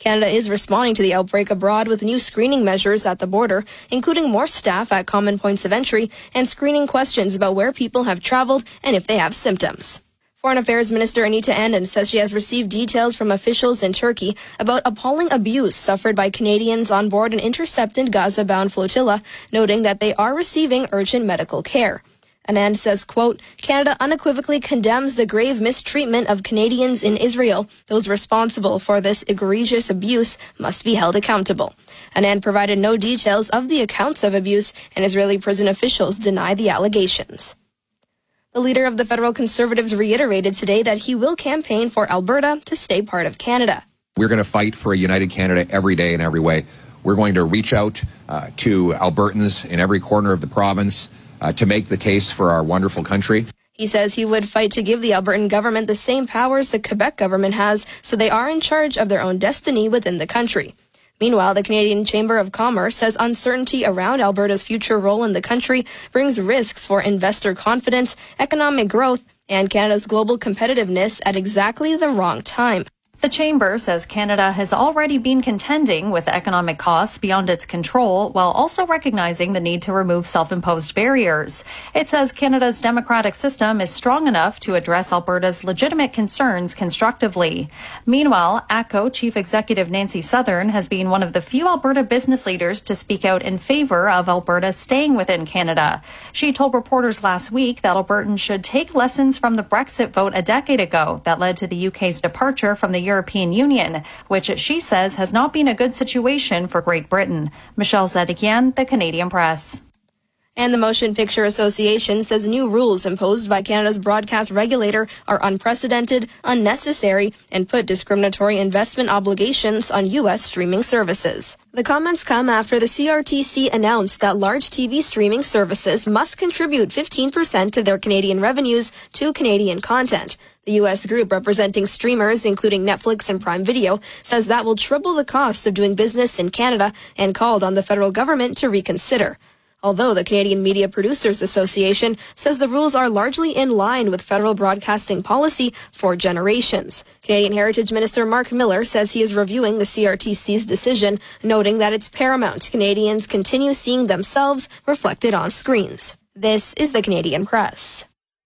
Canada is responding to the outbreak abroad with new screening measures at the border, including more staff at common points of entry and screening questions about where people have traveled and if they have symptoms. Foreign Affairs Minister Anita Anand says she has received details from officials in Turkey about appalling abuse suffered by Canadians on board an intercepted Gaza-bound flotilla, noting that they are receiving urgent medical care. Anand says, quote, Canada unequivocally condemns the grave mistreatment of Canadians in Israel. Those responsible for this egregious abuse must be held accountable. Anand provided no details of the accounts of abuse, and Israeli prison officials deny the allegations. The leader of the federal Conservatives reiterated today that he will campaign for Alberta to stay part of Canada. We're going to fight for a united Canada every day in every way. We're going to reach out to Albertans in every corner of the province to make the case for our wonderful country. He says he would fight to give the Albertan government the same powers the Quebec government has, so they are in charge of their own destiny within the country. Meanwhile, the Canadian Chamber of Commerce says uncertainty around Alberta's future role in the country brings risks for investor confidence, economic growth, and Canada's global competitiveness at exactly the wrong time. The Chamber says Canada has already been contending with economic costs beyond its control, while also recognizing the need to remove self-imposed barriers. It says Canada's democratic system is strong enough to address Alberta's legitimate concerns constructively. Meanwhile, ATCO Chief Executive Nancy Southern has been one of the few Alberta business leaders to speak out in favor of Alberta staying within Canada. She told reporters last week that Albertans should take lessons from the Brexit vote a decade ago that led to the UK's departure from the European Union, which she says has not been a good situation for Great Britain. Michelle Zedekian, The Canadian Press. And the Motion Picture Association says new rules imposed by Canada's broadcast regulator are unprecedented, unnecessary, and put discriminatory investment obligations on U.S. streaming services. The comments come after the CRTC announced that large TV streaming services must contribute 15% of their Canadian revenues to Canadian content. The U.S. group representing streamers, including Netflix and Prime Video, says that will triple the cost of doing business in Canada and called on the federal government to reconsider. Although the Canadian Media Producers Association says the rules are largely in line with federal broadcasting policy for generations. Canadian Heritage Minister Mark Miller says he is reviewing the CRTC's decision, noting that it's paramount Canadians continue seeing themselves reflected on screens. This is the Canadian Press.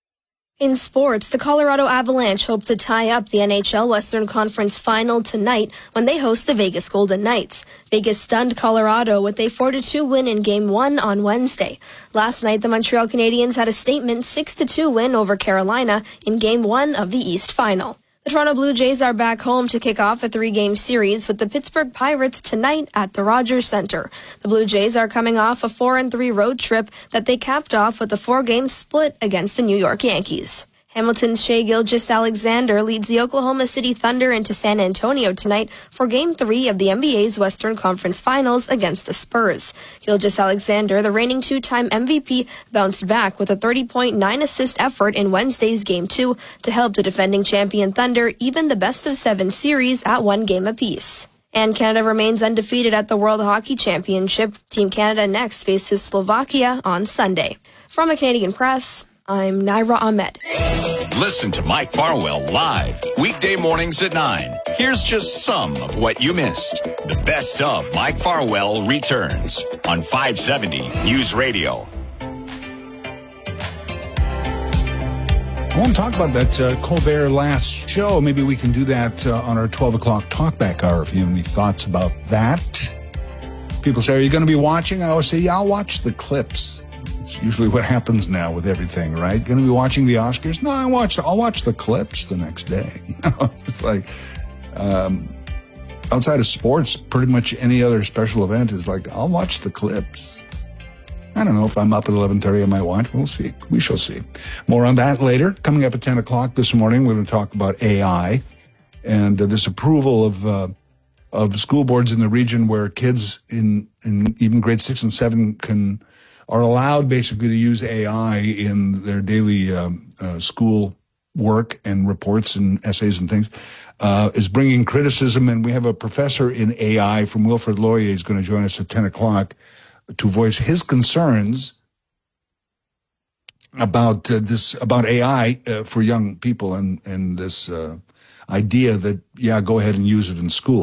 In sports, the Colorado Avalanche hope to tie up the NHL Western Conference Final tonight when they host the Vegas Golden Knights. Vegas stunned Colorado with a 4-2 win in Game 1 on Wednesday. Last night, the Montreal Canadiens had a statement 6-2 win over Carolina in Game 1 of the East Final. The Toronto Blue Jays are back home to kick off a 3-game series with the Pittsburgh Pirates tonight at the Rogers Centre. The Blue Jays are coming off a 4-3 road trip that they capped off with a 4-game split against the New York Yankees. Hamilton's Shai Gilgeous-Alexander leads the Oklahoma City Thunder into San Antonio tonight for Game 3 of the NBA's Western Conference Finals against the Spurs. Gilgeous-Alexander, the reigning two-time MVP, bounced back with a 30-point, 9-assist effort in Wednesday's Game 2 to help the defending champion Thunder even the best-of-7 series at 1 game apiece. And Canada remains undefeated at the World Hockey Championship. Team Canada next faces Slovakia on Sunday. From the Canadian Press, I'm Naira Ahmed. Listen to Mike Farwell live weekday mornings at 9. Here's just some of what you missed. The best of Mike Farwell returns on 570 News Radio. I want to talk about that Colbert last show. Maybe we can do that on our 12 o'clock talkback hour if you have any thoughts about that. People say, are you going to be watching? I always say, yeah, I'll watch the clips. It's usually what happens now with everything, right? Going to be watching the Oscars? No, I'll watch the clips the next day. You know, it's like, outside of sports, pretty much any other special event is like, I'll watch the clips. I don't know if I'm up at 11:30, I might watch. We'll see. We shall see. More on that later. Coming up at 10 o'clock this morning, we're going to talk about AI and this approval of school boards in the region where kids in even grade 6 and 7 are allowed basically to use AI in their daily school work and reports and essays and things, is bringing criticism. And we have a professor in AI from Wilfrid Laurier is going to join us at 10 o'clock to voice his concerns about about AI for young people and this idea that, yeah, go ahead and use it in school.